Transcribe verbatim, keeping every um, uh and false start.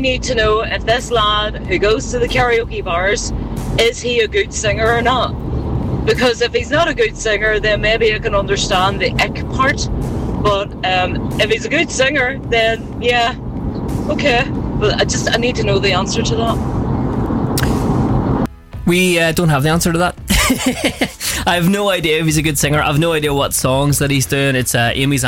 need to know if this lad who goes to the karaoke bars, is he a good singer or not? Because if he's not a good singer, then maybe I can understand the ick part. But um, if he's a good singer, then yeah, okay. But I just I need to know the answer to that. We uh, don't have the answer to that. I have no idea if he's a good singer. I have no idea what songs that he's doing. It's uh, Amy's